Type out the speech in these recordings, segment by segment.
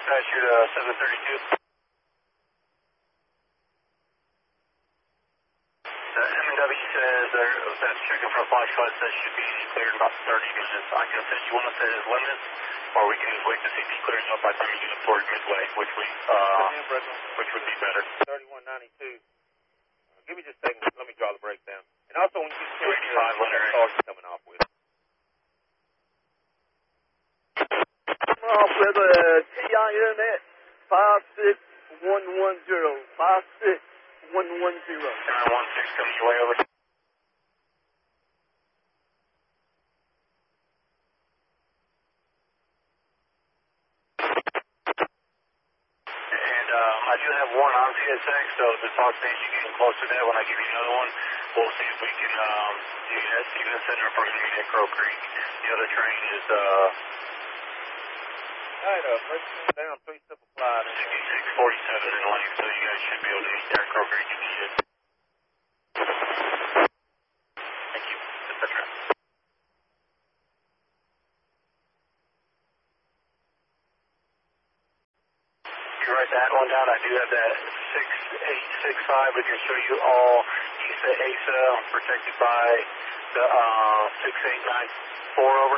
dispatch you to 732. The M&W says that's checking for a flash flood, says should be cleared in about 30 minutes. I can say you want to set his limits, or we can just wait to see if he clears up by the time you get up towards Midway, which would be better. 3192. Give me just a second. Let me draw the breakdown. And also, when you get 285 letter A. coming off with. Off with a TINX 56110. 56110. 916 coming your way over. And I do have one on CSX, so the talk station getting close to that. When I give you the other one, we'll see if we can do that. Steven Center for me at Crow Creek. The other train is All right, break down 3 simple flight. 6647 in length, so you guys should be able to meet there at Crow Creek if needed. Thank you. That's right. You write that one down. I do have that 6865. We can show you all east of ASA, protected by the 6894 over.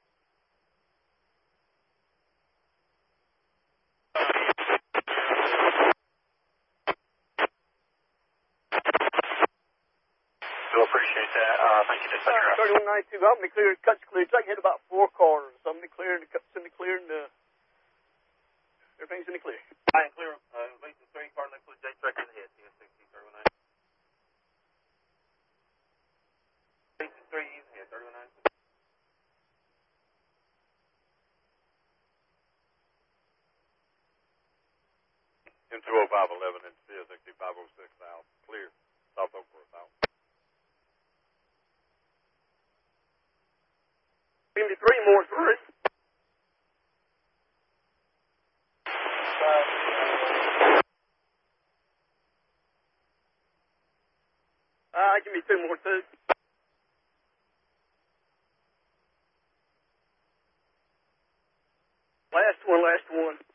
Appreciate that. Thank you, Dispatcher. 3192. I'm going to clear. Cuts cleared. So I can hit about 4 cars. So I'm going to clear. The cuts in the clear, and everything's in the clear. I am clear. Lisa 3, car next to J track in the head. TS60 3192. Lisa 3, easy head 3192. M20511 and CSXT 506 south. Clear. South Oakport south. 73 more 3. Give me 2 more 2. Last one.